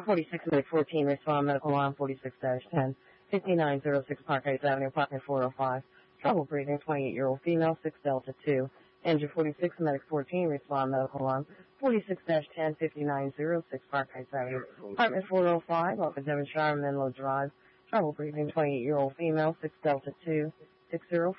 46 Medic 14, respond medical line 46-10, 5906 Park Heights Avenue, apartment 405. Trouble breathing, 28-year-old female, 6 Delta 2. Engine 46 Medic 14, respond medical line 46-10, 5906 Park Heights Avenue, apartment 405, off of Devonshire Menlo Drive. Trouble breathing, 28-year-old female, 6 Delta 2, 604.